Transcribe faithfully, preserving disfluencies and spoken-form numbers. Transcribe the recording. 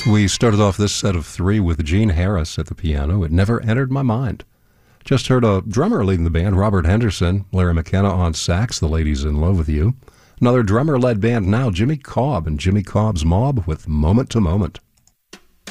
We started off this set of three with Gene Harris at the piano. It never entered my mind. Just heard a drummer leading the band, Robert Henderson, Larry McKenna on sax, The Ladies in Love with You. Another drummer-led band now, Jimmy Cobb and Jimmy Cobb's Mob with Moment to Moment.